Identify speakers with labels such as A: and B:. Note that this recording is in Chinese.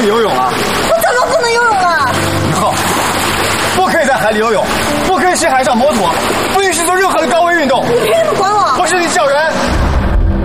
A: 游泳了。
B: 我怎么不能游泳了？
A: 以后不可以在海里游泳，不可以去海上摩托，不允许做任何的高危运动。
B: 你凭什么管我？
A: 不是你叫人。